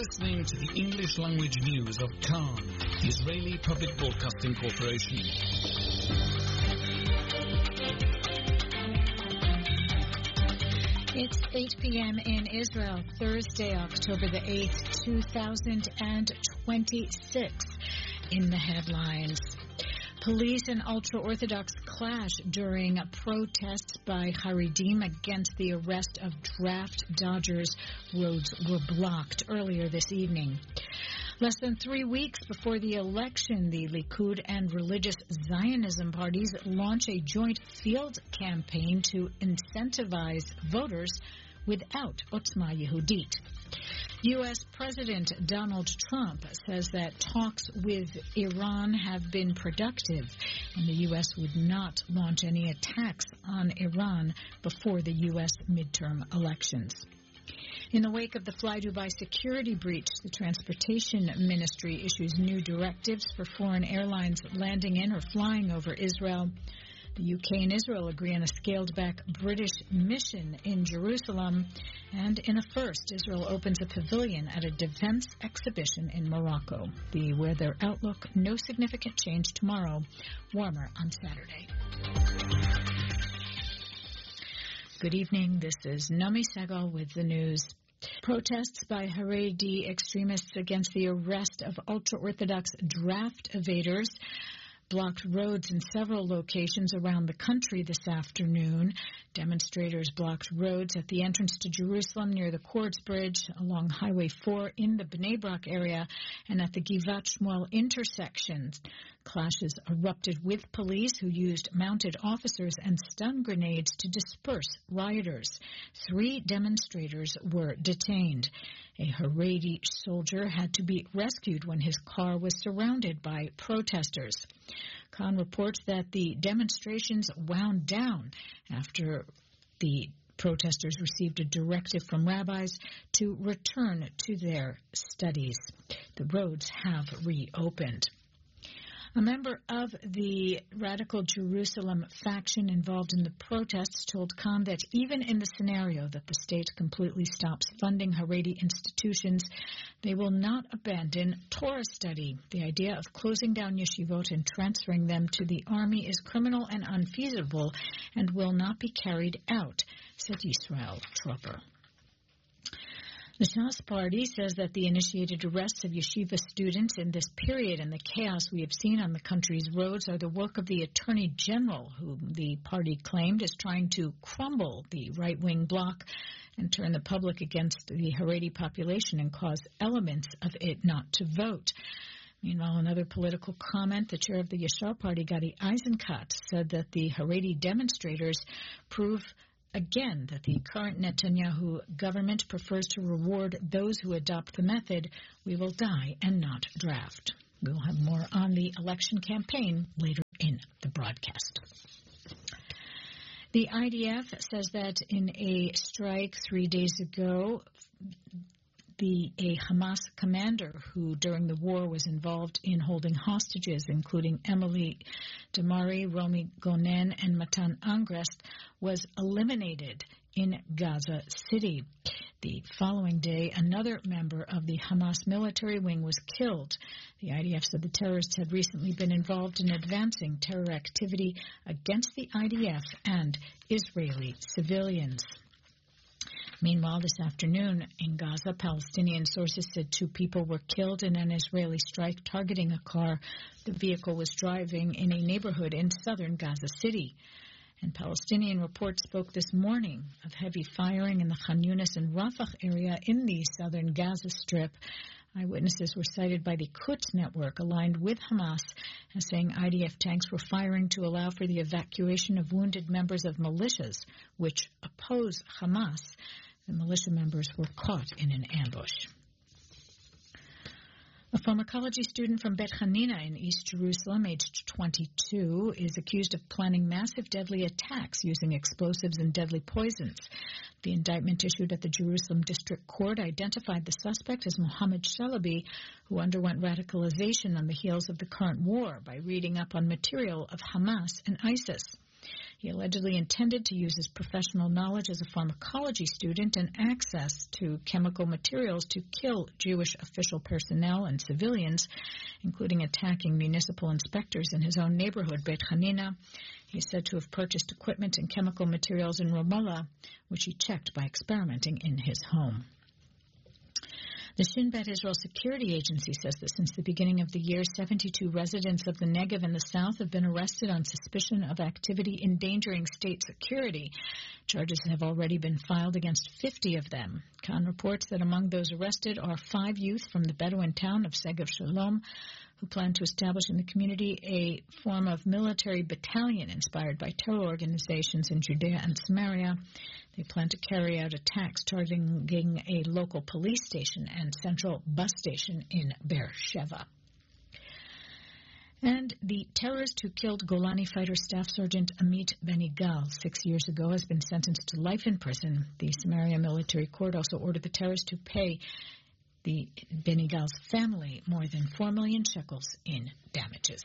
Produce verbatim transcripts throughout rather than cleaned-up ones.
listening to the English language news of Khan, the Israeli Public Broadcasting Corporation. It's eight p.m. in Israel, Thursday, October the eighth, two thousand twenty-six. In the headlines, police and ultra-Orthodox clash during protests by Haredim against the arrest of draft dodgers. Roads were blocked earlier this evening. Less than three weeks before the election, the Likud and religious Zionism parties launch a joint field campaign to incentivize voters without Otzma Yehudit. U S. President Donald Trump says that talks with Iran have been productive, and the U S would not launch any attacks on Iran before the U S midterm elections. In the wake of the Fly Dubai security breach, the Transportation Ministry issues new directives for foreign airlines landing in or flying over Israel. The U K and Israel agree on a scaled-back British mission in Jerusalem. And in a first, Israel opens a pavilion at a defense exhibition in Morocco. The weather outlook, no significant change tomorrow, warmer on Saturday. Good evening. This is Nami Segal with the news. Protests by Haredi extremists against the arrest of ultra-Orthodox draft evaders blocked roads in several locations around the country this afternoon. Demonstrators blocked roads at the entrance to Jerusalem near the Quartz Bridge, along Highway four in the Bnei Brak area, and at the Givat Shmuel intersection. Clashes erupted with police, who used mounted officers and stun grenades to disperse rioters. Three demonstrators were detained. A Haredi soldier had to be rescued when his car was surrounded by protesters. Khan reports that the demonstrations wound down after the protesters received a directive from rabbis to return to their studies. The roads have reopened. A member of the Radical Jerusalem faction involved in the protests told Khan that even in the scenario that the state completely stops funding Haredi institutions, they will not abandon Torah study. The idea of closing down yeshivot and transferring them to the army is criminal and unfeasible and will not be carried out, said Yisrael Tropper. The Shas Party says that the initiated arrests of yeshiva students in this period and the chaos we have seen on the country's roads are the work of the Attorney General, whom the party claimed is trying to crumble the right-wing bloc and turn the public against the Haredi population and cause elements of it not to vote. Meanwhile, another political comment, the chair of the Yashar Party, Gadi Eisenkot, said that the Haredi demonstrators prove again that the current Netanyahu government prefers to reward those who adopt the method, we will die and not draft. We will have more on the election campaign later in the broadcast. The I D F says that in a strike three days ago, The, a Hamas commander who during the war was involved in holding hostages, including Emily Damari, Romi Gonen, and Matan Angrest, was eliminated in Gaza City. The following day, another member of the Hamas military wing was killed. The I D F said the terrorists had recently been involved in advancing terror activity against the I D F and Israeli civilians. Meanwhile, this afternoon in Gaza, Palestinian sources said two people were killed in an Israeli strike targeting a car the vehicle was driving in a neighborhood in southern Gaza City. And Palestinian reports spoke this morning of heavy firing in the Khan Yunis and Rafah area in the southern Gaza Strip. Eyewitnesses were cited by the Quds network, aligned with Hamas, as saying I D F tanks were firing to allow for the evacuation of wounded members of militias, which oppose Hamas. The militia members were caught in an ambush. A pharmacology student from Bet Hanina in East Jerusalem, aged twenty-two, is accused of planning massive deadly attacks using explosives and deadly poisons. The indictment issued at the Jerusalem District Court identified the suspect as Mohammed Shalabi, who underwent radicalization on the heels of the current war by reading up on material of Hamas and ISIS. He allegedly intended to use his professional knowledge as a pharmacology student and access to chemical materials to kill Jewish official personnel and civilians, including attacking municipal inspectors in his own neighborhood, Beit Hanina. He is said to have purchased equipment and chemical materials in Ramallah, which he checked by experimenting in his home. The Shin Bet Israel Security Agency says that since the beginning of the year, seventy-two residents of the Negev in the south have been arrested on suspicion of activity endangering state security. Charges have already been filed against fifty of them. Khan reports that among those arrested are five youth from the Bedouin town of Segev Shalom, who plan to establish in the community a form of military battalion inspired by terror organizations in Judea and Samaria. They plan to carry out attacks targeting a local police station and central bus station in Beersheba. And the terrorist who killed Golani Fighter Staff Sergeant Amit Benigal six years ago has been sentenced to life in prison. The Samaria military court also ordered the terrorist to pay the Benigal's family more than four million shekels in damages.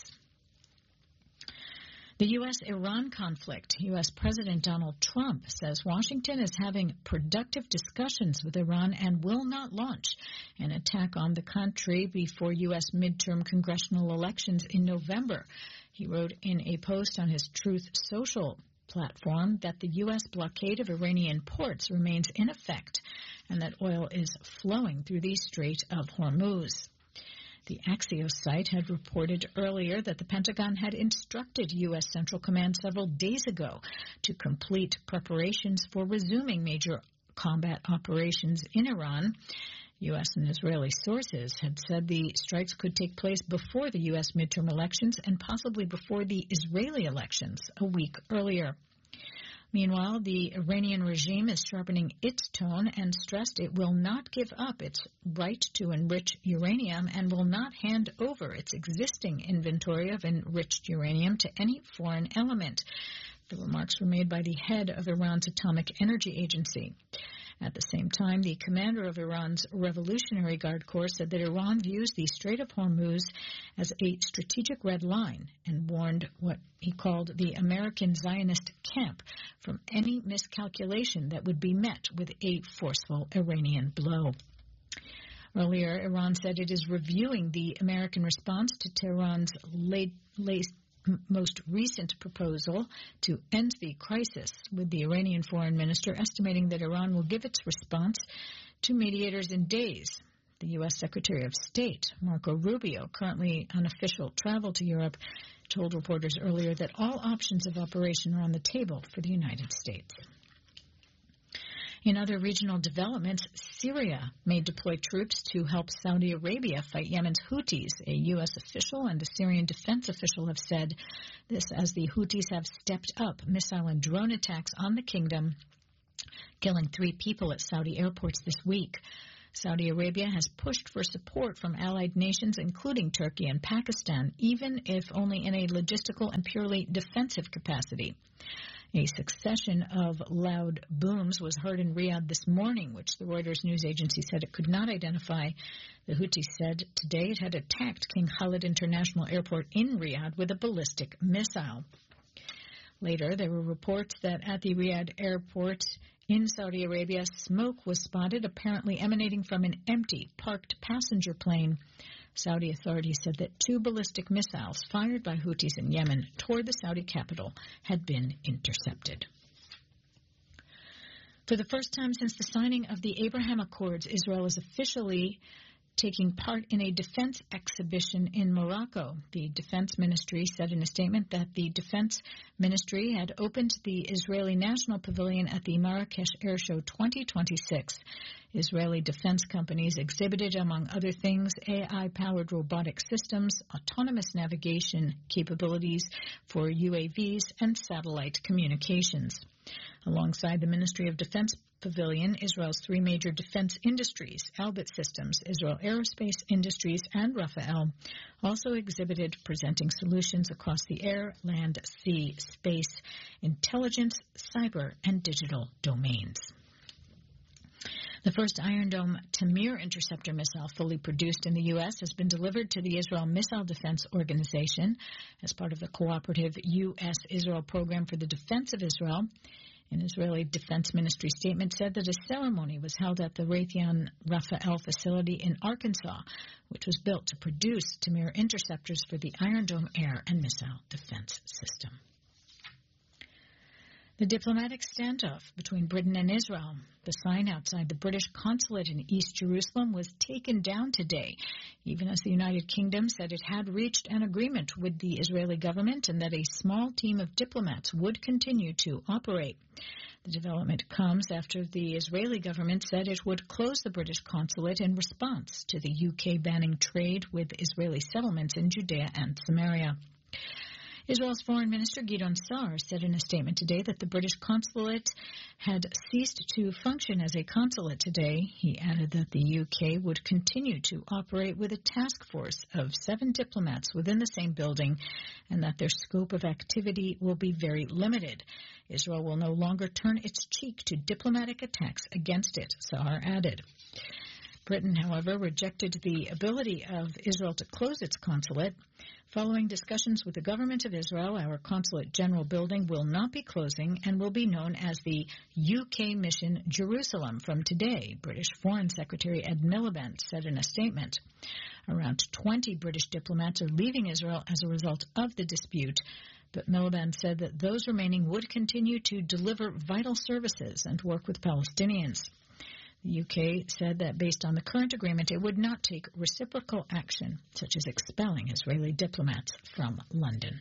The U S Iran conflict. U S President Donald Trump says Washington is having productive discussions with Iran and will not launch an attack on the country before U S midterm congressional elections in November. He wrote in a post on his Truth Social platform that the U S blockade of Iranian ports remains in effect and that oil is flowing through the Strait of Hormuz. The Axios site had reported earlier that the Pentagon had instructed U S Central Command several days ago to complete preparations for resuming major combat operations in Iran. U S and Israeli sources had said the strikes could take place before the U S midterm elections and possibly before the Israeli elections a week earlier. Meanwhile, the Iranian regime is sharpening its tone and stressed it will not give up its right to enrich uranium and will not hand over its existing inventory of enriched uranium to any foreign element. The remarks were made by the head of Iran's Atomic Energy Agency. At the same time, the commander of Iran's Revolutionary Guard Corps said that Iran views the Strait of Hormuz as a strategic red line and warned what he called the American Zionist camp from any miscalculation that would be met with a forceful Iranian blow. Earlier, Iran said it is reviewing the American response to Tehran's late, late most recent proposal to end the crisis, with the Iranian foreign minister estimating that Iran will give its response to mediators in days. The U S Secretary of State, Marco Rubio, currently on official travel to Europe, told reporters earlier that all options of operation are on the table for the United States. In other regional developments, Syria may deploy troops to help Saudi Arabia fight Yemen's Houthis. A U S official and a Syrian defense official have said this as the Houthis have stepped up missile and drone attacks on the kingdom, killing three people at Saudi airports this week. Saudi Arabia has pushed for support from allied nations, including Turkey and Pakistan, even if only in a logistical and purely defensive capacity. A succession of loud booms was heard in Riyadh this morning, which the Reuters news agency said it could not identify. The Houthis said today it had attacked King Khalid International Airport in Riyadh with a ballistic missile. Later, there were reports that at the Riyadh airport in Saudi Arabia, smoke was spotted, apparently emanating from an empty, parked passenger plane. Saudi authorities said that two ballistic missiles fired by Houthis in Yemen toward the Saudi capital had been intercepted. For the first time since the signing of the Abraham Accords, Israel is officially taking part in a defense exhibition in Morocco. The Defense Ministry said in a statement that the Defense Ministry had opened the Israeli National Pavilion at the Marrakesh Air Show twenty twenty-six. Israeli defense companies exhibited, among other things, A I-powered robotic systems, autonomous navigation capabilities for U A Vs, and satellite communications. Alongside the Ministry of Defense Pavilion, Israel's three major defense industries, Elbit Systems, Israel Aerospace Industries, and Rafael, also exhibited, presenting solutions across the air, land, sea, space, intelligence, cyber, and digital domains. The first Iron Dome Tamir interceptor missile fully produced in the U S has been delivered to the Israel Missile Defense Organization as part of the cooperative U S Israel program for the defense of Israel. An Israeli Defense Ministry statement said that a ceremony was held at the Raytheon Rafael facility in Arkansas, which was built to produce Tamir interceptors for the Iron Dome air and missile defense system. The diplomatic standoff between Britain and Israel, the sign outside the British consulate in East Jerusalem, was taken down today, even as the United Kingdom said it had reached an agreement with the Israeli government and that a small team of diplomats would continue to operate. The development comes after the Israeli government said it would close the British consulate in response to the U K banning trade with Israeli settlements in Judea and Samaria. Israel's Foreign Minister Gideon Sa'ar said in a statement today that the British consulate had ceased to function as a consulate today. He added that the U K would continue to operate with a task force of seven diplomats within the same building and that their scope of activity will be very limited. Israel will no longer turn its cheek to diplomatic attacks against it, Sa'ar added. Britain, however, rejected the ability of Israel to close its consulate. Following discussions with the government of Israel, our consulate general building will not be closing and will be known as the U K Mission Jerusalem from today, British Foreign Secretary Ed Miliband said in a statement. Around twenty British diplomats are leaving Israel as a result of the dispute, but Miliband said that those remaining would continue to deliver vital services and work with Palestinians. The U K said that based on the current agreement, it would not take reciprocal action, such as expelling Israeli diplomats from London.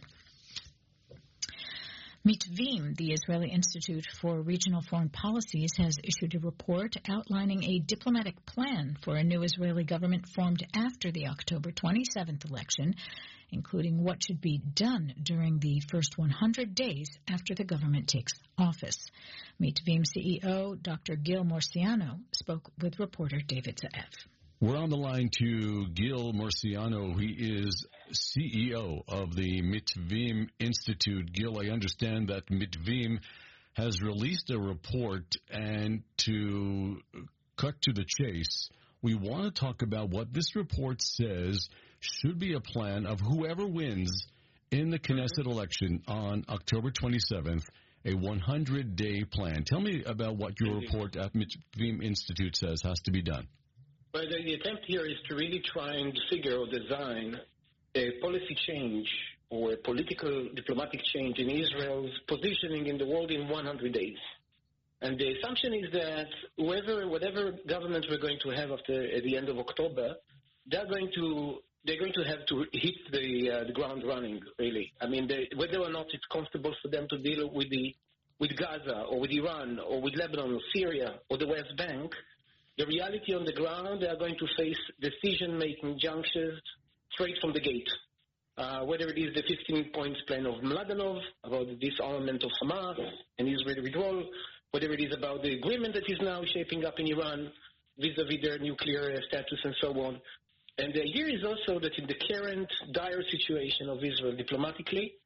Mitvim, the Israeli Institute for Regional Foreign Policies, has issued a report outlining a diplomatic plan for a new Israeli government formed after the October twenty-seventh election, including what should be done during the first one hundred days after the government takes office. Mitvim C E O Doctor Gil Marciano spoke with reporter David Zaev. We're on the line to Gil Marciano. He is C E O of the Mitvim Institute. Gil, I understand that Mitvim has released a report, and to cut to the chase, we want to talk about what this report says should be a plan of whoever wins in the Knesset election on October twenty-seventh, a one hundred day plan. Tell me about what your report at Mitvim Institute says has to be done. Well, the, the attempt here is to really try and figure or design a policy change or a political diplomatic change in Israel's positioning in the world in one hundred days. And the assumption is that whoever, whatever government we're going to have after at the end of October, they're going to they're going to have to hit the uh, the ground running. Really, I mean, they, whether or not it's comfortable for them to deal with the with Gaza or with Iran or with Lebanon or Syria or the West Bank, the reality on the ground, they are going to face decision-making junctures straight from the gate. Uh, whether it is the fifteen points plan of Mladenov about the disarmament of Hamas and Israeli withdrawal, whether it is about the agreement that is now shaping up in Iran vis-a-vis their nuclear status and so on. And the idea is also that in the current dire situation of Israel diplomatically,